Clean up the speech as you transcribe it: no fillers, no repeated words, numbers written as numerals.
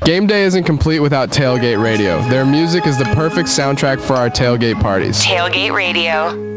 Game day isn't complete without Tailgate Radio. Their music is the perfect soundtrack for our tailgate parties. Tailgate Radio.